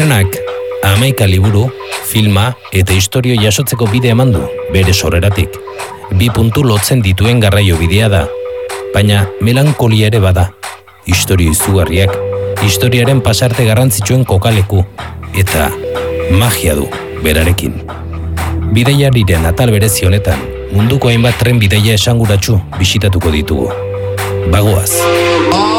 Bayonak 11 liburu, filma eta istorio jasotzeko bide eman du, bere sorreratik. 2 puntu lotzen dituen garraio bidea da, baina melankolia ere bada. Istorio izugarriak, historiaren pasarte garrantzitsuen kokaleku, eta magia du berarekin. Bidaiariren atal berezi honetan, munduko hainbat tren bidaia esanguratsu bisitatuko ditugu. Bagoaz!